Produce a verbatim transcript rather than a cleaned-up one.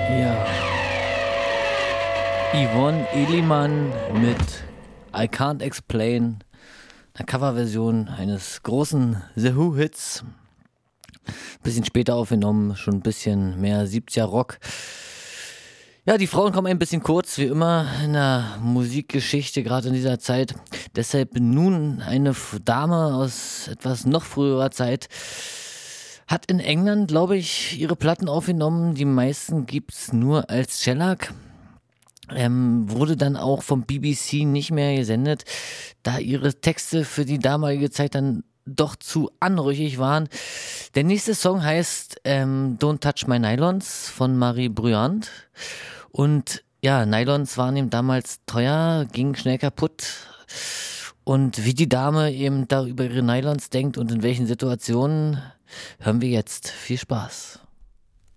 Ja, Yvonne Elliman mit I Can't Explain, einer Coverversion eines großen The Who-Hits. Bisschen später aufgenommen, schon ein bisschen mehr siebziger Rock. Ja, die Frauen kommen ein bisschen kurz, wie immer in der Musikgeschichte, gerade in dieser Zeit. Deshalb nun eine Dame aus etwas noch früherer Zeit. Hat in England, glaube ich, ihre Platten aufgenommen. Die meisten gibt's nur als Shellac. Ähm, wurde dann auch vom B B C nicht mehr gesendet, da ihre Texte für die damalige Zeit dann doch zu anrüchig waren. Der nächste Song heißt ähm, Don't Touch My Nylons von Marie Bruyant. Und ja, Nylons waren eben damals teuer, gingen schnell kaputt. Und wie die Dame eben da über ihre Nylons denkt und in welchen Situationen, hören wir jetzt. Viel Spaß.